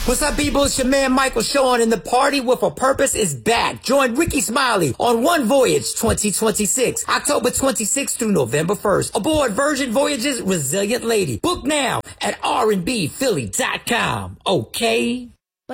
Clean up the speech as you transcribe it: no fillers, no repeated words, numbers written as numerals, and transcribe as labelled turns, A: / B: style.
A: What's up, people? It's your man Michael Sean, and the Party with a Purpose is back. Join Ricky Smiley on One Voyage 2026, October 26th through November 1st. Aboard Virgin Voyages Resilient Lady. Book now at rnbphilly.com. Okay?